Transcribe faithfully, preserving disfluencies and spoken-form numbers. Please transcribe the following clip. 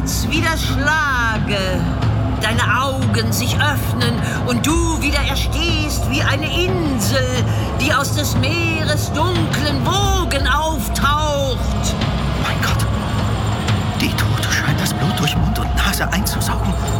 Herz wie das Schlage, deine Augen sich öffnen und du wieder erstehst wie eine Insel, die aus des Meeres dunklen Wogen auftaucht. Mein Gott, die Tote scheint das Blut durch Mund und Nase einzusaugen.